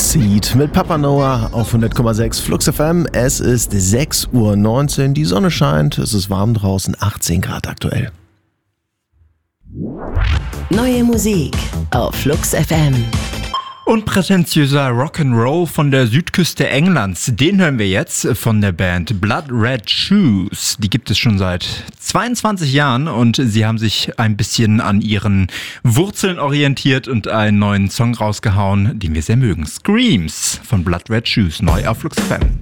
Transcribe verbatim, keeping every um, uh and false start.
Seed mit Papa Noah auf hundert Komma sechs Flux F M. Es ist sechs Uhr neunzehn, die Sonne scheint, es ist warm draußen, achtzehn Grad aktuell. Neue Musik auf Flux F M. Unprätentiöser Rock'n'Roll von der Südküste Englands, den hören wir jetzt von der Band Blood Red Shoes. Die gibt es schon seit zweiundzwanzig Jahren und sie haben sich ein bisschen an ihren Wurzeln orientiert und einen neuen Song rausgehauen, den wir sehr mögen. Screams von Blood Red Shoes, neu auf Flux F M.